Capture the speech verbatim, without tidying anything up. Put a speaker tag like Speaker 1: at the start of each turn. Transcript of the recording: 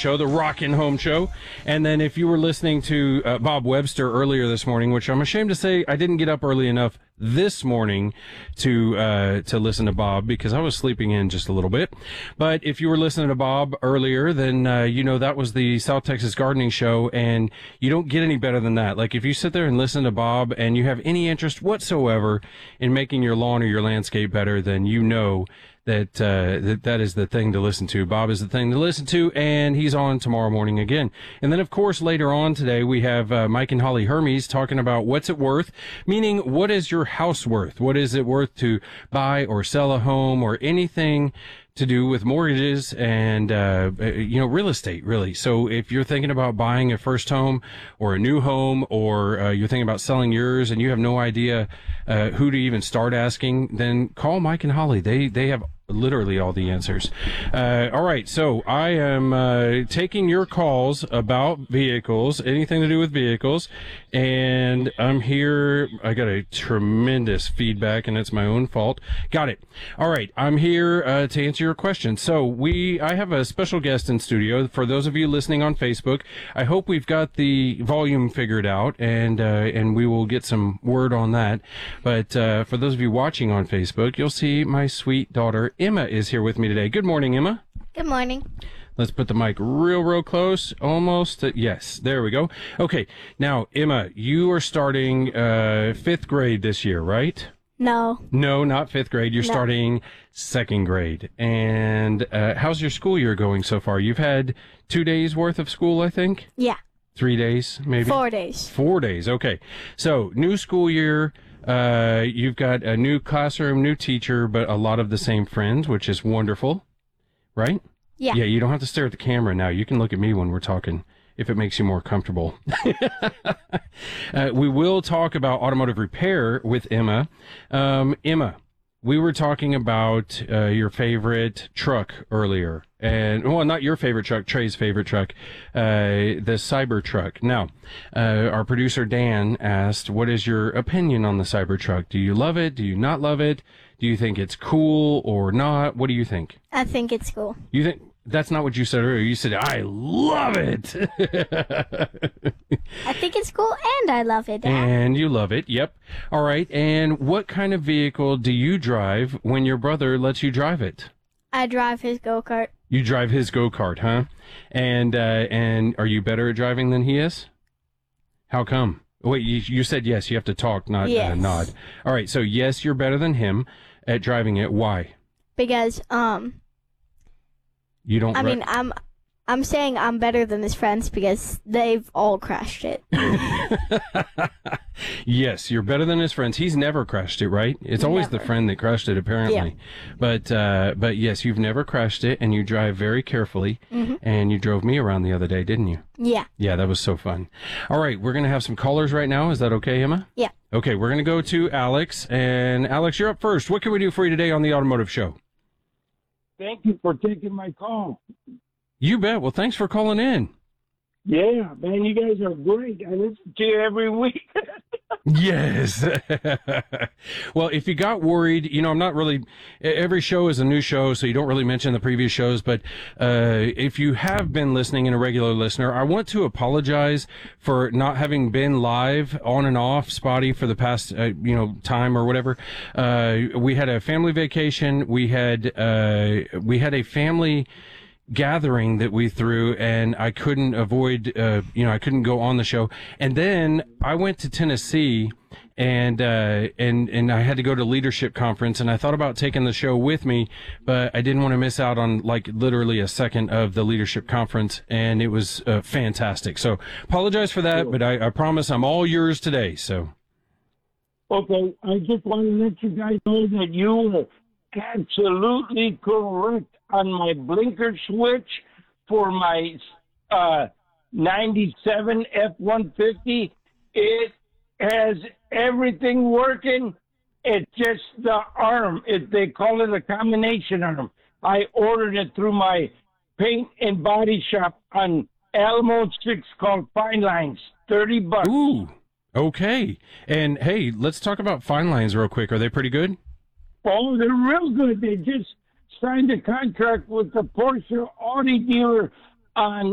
Speaker 1: show, the Rockin' Home Show. And then if you were listening to uh, Bob Webster earlier this morning, which I'm ashamed to say I didn't get up early enough this morning to uh to listen to Bob because I was sleeping in just a little bit. But if you were listening to Bob earlier, then uh, you know that was the South Texas Gardening Show, and you don't get any better than that. Like if you sit there and listen to Bob and you have any interest whatsoever in making your lawn or your landscape better, then you know that uh that that is the thing to listen to. Bob is the thing to listen to, and he's on tomorrow morning again. And then, of course, later on today, we have uh, Mike and Holly Hermes talking about what's it worth, meaning what is your house worth? What is it worth to buy or sell a home or anything to do with mortgages and, uh, you know, real estate, really. So if you're thinking about buying a first home or a new home, or uh, you're thinking about selling yours and you have no idea uh, who to even start asking, then call Mike and Holly. They, they have literally all the answers. Uh, all right. So I am uh, taking your calls about vehicles, anything to do with vehicles. And I'm here. I got a tremendous feedback, and it's my own fault. Got it. All right. I'm here uh, to answer your question. So we, I have a special guest in studio. For those of you listening on Facebook, I hope we've got the volume figured out, and uh, and we will get some word on that. But uh, for those of you watching on Facebook, you'll see my sweet daughter Emma is here with me today. Good morning, Emma.
Speaker 2: Good morning.
Speaker 1: Let's put the mic real, real close. Almost. Uh, yes, there we go. Okay. Now, Emma, you are starting uh fifth grade this year, right?
Speaker 2: No.
Speaker 1: No, not fifth grade. You're
Speaker 2: No.
Speaker 1: starting second grade. And uh how's your school year going so far? You've had two days worth of school, I think?
Speaker 2: Yeah.
Speaker 1: Three days, maybe?
Speaker 2: Four days.
Speaker 1: Four days. Okay. So, new school year. Uh, you've got a new classroom, new teacher, but a lot of the same friends, which is wonderful, right?
Speaker 2: Yeah.
Speaker 1: Yeah, you don't have to stare at the camera now. You can look at me when we're talking, if it makes you more comfortable. uh, we will talk about automotive repair with Emma. Um, Emma, we were talking about uh, your favorite truck earlier. And, well, not your favorite truck, Trey's favorite truck, uh, the Cybertruck. Now, uh, our producer Dan asked, what is your opinion on the Cybertruck? Do you love it? Do you not love it? Do you think it's cool or not? What do you think?
Speaker 2: I think it's cool.
Speaker 1: You think that's not what you said earlier? You said, I love it.
Speaker 2: I think it's cool and I love it, Dad.
Speaker 1: And you love it. Yep. All right. And what kind of vehicle do you drive when your brother lets you drive it?
Speaker 2: I drive his go-kart.
Speaker 1: You drive his go-kart, huh? And, uh, and are you better at driving than he is? How come? Wait, you, you said yes. You have to talk, not
Speaker 2: Yes.
Speaker 1: uh, nod. All right. So yes, you're better than him at driving it. Why?
Speaker 2: Because, um,
Speaker 1: You don't.
Speaker 2: I
Speaker 1: re-
Speaker 2: mean, I'm, I'm saying I'm better than his friends because they've all crashed it.
Speaker 1: Yes, you're better than his friends. He's never crashed it, right? It's always the
Speaker 2: Never.
Speaker 1: friend that crashed it, apparently. But uh, but yes, you've never crashed it, and you drive very carefully.
Speaker 2: Mm-hmm.
Speaker 1: And you drove me around the other day, didn't you?
Speaker 2: Yeah.
Speaker 1: Yeah, that was so fun. All right, we're gonna have some callers right now. Is that okay, Emma?
Speaker 2: Yeah.
Speaker 1: Okay, we're gonna go to Alex, and Alex, you're up first. What can we do for you today on the Automotive Show?
Speaker 3: Thank you for taking my call.
Speaker 1: You bet. Well, thanks for calling in.
Speaker 3: Yeah, man, you guys are great. I listen to you every week.
Speaker 1: Yes. Well, if you got worried, you know, I'm not really, every show is a new show, so you don't really mention the previous shows, but uh if you have been listening and a regular listener, I want to apologize for not having been live on and off Spotty for the past, uh, you know, time or whatever. Uh we had a family vacation. We had, uh we had a family gathering that we threw, and I couldn't avoid, uh, you know, I couldn't go on the show. And then I went to Tennessee, and, uh, and, and I had to go to leadership conference, and I thought about taking the show with me, but I didn't want to miss out on like literally a second of the leadership conference, and it was, uh, fantastic. So apologize for that, but I, I promise I'm all yours today. So.
Speaker 3: Okay, I just want to let you guys know that you were absolutely correct on my blinker switch for my uh, ninety-seven F one fifty. It has everything working. It's just the arm. It, they call it a combination arm. I ordered it through my paint and body shop on Alamo six called Fine Lines. thirty bucks.
Speaker 1: Ooh. Okay. And hey, let's talk about Fine Lines real quick. Are they pretty good?
Speaker 3: Oh, they're real good. They just signed a contract with the Porsche Audi dealer on